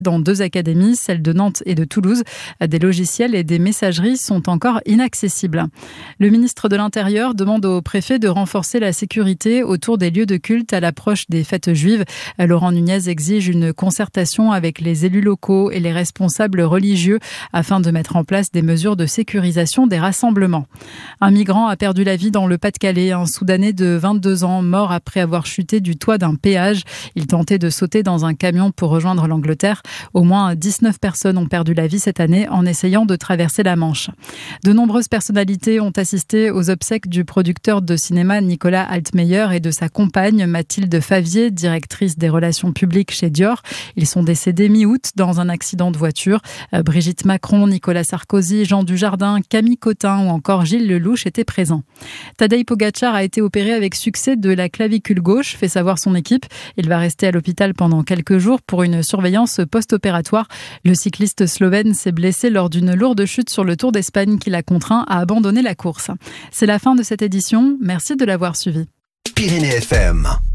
Dans 2 académies, celles de Nantes et de Toulouse, des logiciels et des messageries sont encore inaccessibles. Le ministre de l'Intérieur demande au préfet de renforcer la sécurité autour des lieux de culte à l'approche des fêtes juives. Laurent Nunez exige une concertation avec les élus locaux et les responsables religieux afin de mettre en place des mesures de sécurisation des rassemblements. Un migrant a perdu la vie dans le Pas-de-Calais. Un Soudanais de 22 ans mort après avoir chuté du toit d'un péage. Il tentait de sauter dans un camion pour rejoindre l'Angleterre. Au moins 19 personnes ont perdu la vie cette année en essayant de traverser la Manche. De nombreuses personnalités ont assisté aux obsèques du producteur de cinéma Nicolas Altmeyer et de sa compagne Mathilde Favier, directrice des relations publiques chez Dior. Ils sont décédés mi-août dans un accident de voiture. Brigitte Macron, Nicolas Sarkozy, Jean Dujardin, Camille Cotin ou encore Gilles Lelouch étaient présents. Tadej Pogačar a été opéré avec succès de la clavicule gauche, fait savoir son équipe. Il va rester à l'hôpital pendant quelques jours pour une surveillance post-opératoire. Le cycliste slovène s'est blessé lors d'une lourde chute sur le Tour d'Espagne qui l'a contraint à abandonner la course. C'est la fin de cette édition. Merci de l'avoir suivi. Pyrénées FM.